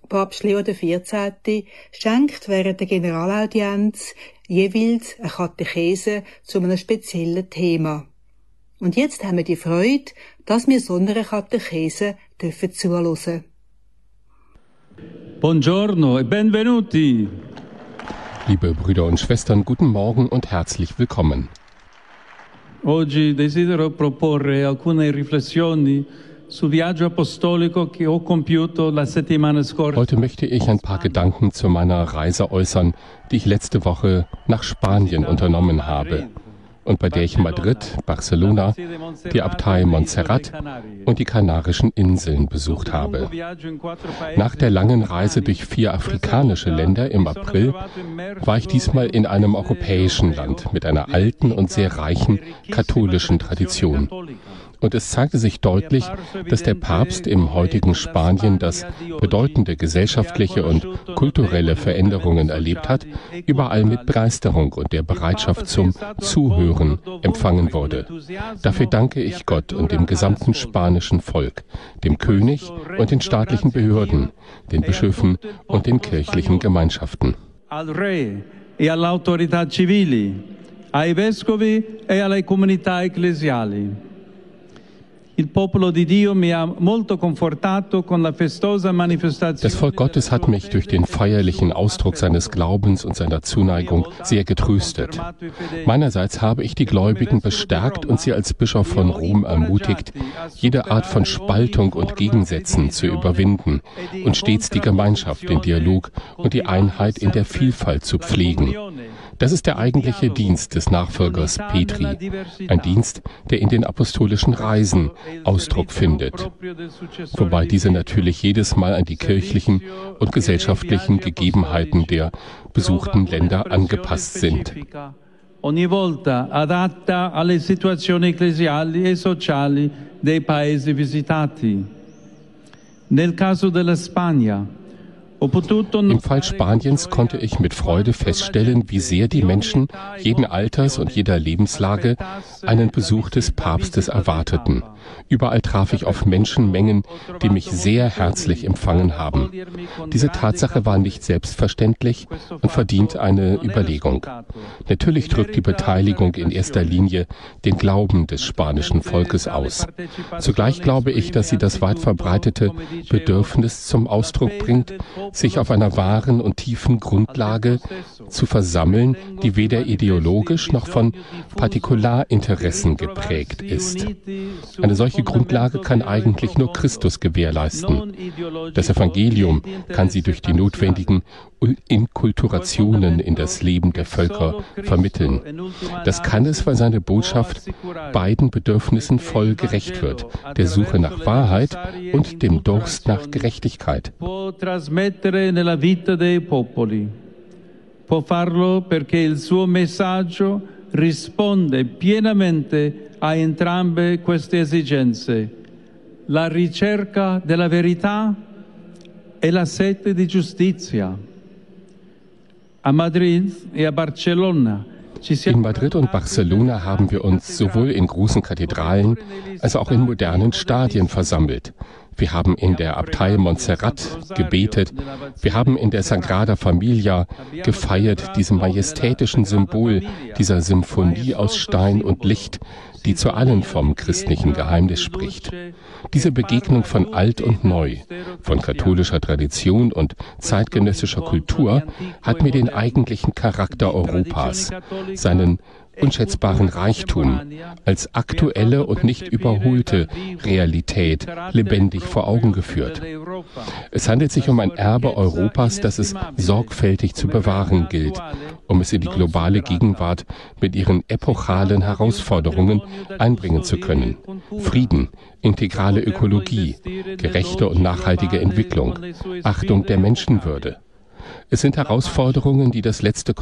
Papst Leo XIV. Schenkt während der Generalaudienz jeweils eine Katechese zu einem speziellen Thema. Und jetzt haben wir die Freude, dass wir so einer Katechese zuhören dürfen. Buongiorno e benvenuti. Liebe Brüder und Schwestern, guten Morgen und herzlich willkommen. Oggi desidero proporre alcune riflessioni sul viaggio apostolico che ho compiuto la settimana scorsa. Heute möchte ich ein paar Gedanken zu meiner Reise äußern, die ich letzte Woche nach Spanien unternommen habe und bei der ich Madrid, Barcelona, die Abtei Montserrat und die Kanarischen Inseln besucht habe. Nach der langen Reise durch 4 afrikanische Länder im April war ich diesmal in einem europäischen Land mit einer alten und sehr reichen katholischen Tradition. Und es zeigte sich deutlich, dass der Papst im heutigen Spanien, das bedeutende gesellschaftliche und kulturelle Veränderungen erlebt hat, überall mit Begeisterung und der Bereitschaft zum Zuhören empfangen wurde. Dafür danke ich Gott und dem gesamten spanischen Volk, dem König und den staatlichen Behörden, den Bischöfen und den kirchlichen Gemeinschaften. Al re e alle autorità civili, ai vescovi e alle comunità ecclesiali. Das Volk Gottes hat mich durch den feierlichen Ausdruck seines Glaubens und seiner Zuneigung sehr getröstet. Meinerseits habe ich die Gläubigen bestärkt und sie als Bischof von Rom ermutigt, jede Art von Spaltung und Gegensätzen zu überwinden und stets die Gemeinschaft, den Dialog und die Einheit in der Vielfalt zu pflegen. Das ist der eigentliche Dienst des Nachfolgers Petri, ein Dienst, der in den apostolischen Reisen Ausdruck findet, wobei diese natürlich jedes Mal an die kirchlichen und gesellschaftlichen Gegebenheiten der besuchten Länder angepasst sind. Ogni volta adatta alle situazioni ecclesiali e sociali dei paesi visitati. Nel caso della Spagna, im Fall Spaniens konnte ich mit Freude feststellen, wie sehr die Menschen jeden Alters und jeder Lebenslage einen Besuch des Papstes erwarteten. Überall traf ich auf Menschenmengen, die mich sehr herzlich empfangen haben. Diese Tatsache war nicht selbstverständlich und verdient eine Überlegung. Natürlich drückt die Beteiligung in erster Linie den Glauben des spanischen Volkes aus. Zugleich glaube ich, dass sie das weit verbreitete Bedürfnis zum Ausdruck bringt, sich auf einer wahren und tiefen Grundlage zu versammeln, die weder ideologisch noch von Partikularinteressen geprägt ist. Eine solche Grundlage kann eigentlich nur Christus gewährleisten. Das Evangelium kann sie durch die notwendigen Inkulturationen in das Leben der Völker vermitteln. Das kann es, weil seine Botschaft beiden Bedürfnissen voll gerecht wird, der Suche nach Wahrheit und dem Durst nach Gerechtigkeit. Può farlo perché il suo messaggio risponde pienamente a entrambe queste esigenze: la ricerca della verità e la sete di giustizia. A Madrid e a Barcelona. In Madrid und Barcelona haben wir uns sowohl in großen Kathedralen als auch in modernen Stadien versammelt. Wir haben in der Abtei Montserrat gebetet. Wir haben in der Sagrada Familia gefeiert, diesem majestätischen Symbol dieser Symphonie aus Stein und Licht, die zu allen vom christlichen Geheimnis spricht. Diese Begegnung von Alt und Neu, von katholischer Tradition und zeitgenössischer Kultur hat mir den eigentlichen Charakter Europas, seinen unschätzbaren Reichtum, als aktuelle und nicht überholte Realität lebendig vor Augen geführt. Es handelt sich um ein Erbe Europas, das es sorgfältig zu bewahren gilt, um es in die globale Gegenwart mit ihren epochalen Herausforderungen einbringen zu können. Frieden, integrale Ökologie, gerechte und nachhaltige Entwicklung, Achtung der Menschenwürde. Es sind Herausforderungen, die das letzte